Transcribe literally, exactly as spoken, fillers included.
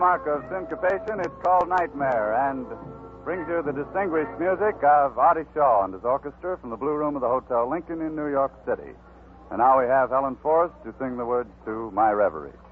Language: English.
hallmark of syncopation, it's called Nightmare, and brings you the distinguished music of Artie Shaw and his orchestra from the Blue Room of the Hotel Lincoln in New York City. And now we have Helen Forrest to sing the words to My Reverie.